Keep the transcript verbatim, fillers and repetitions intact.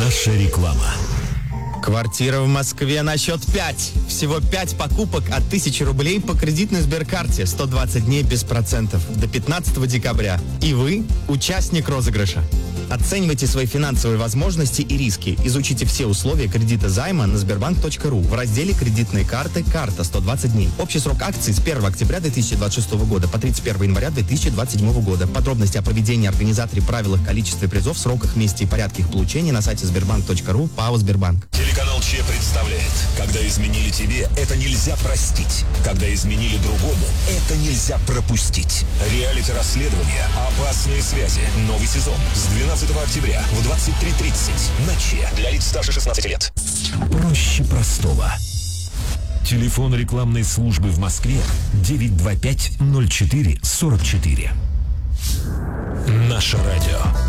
Наша реклама. Квартира в Москве на счет пять. Всего пять покупок от тысячи рублей по кредитной Сберкарте. сто двадцать дней без процентов. До пятнадцатого декабря. И вы участник розыгрыша. Оценивайте свои финансовые возможности и риски. Изучите все условия кредита займа на сбербанк точка ру в разделе «Кредитные карты. Карта. сто двадцать дней». Общий срок акций с первого октября две тысячи двадцать шестого года по тридцать первого января две тысячи двадцать седьмого года. Подробности о проведении организаторе, правилах, количестве призов, сроках, месте и порядке их получения на сайте сбербанк точка ру. ПАО «Сбербанк». Телеканал Че представляет. Когда изменили тебе, это нельзя простить. Когда изменили другому, это нельзя пропустить. Реалити-расследование «Опасные связи». Новый сезон с двенадцатого октября в двадцать три тридцать на Че. Для лиц старше шестнадцати лет. Проще простого. Телефон рекламной службы в Москве девять два пять ноль четыре сорок четыре. Наше радио.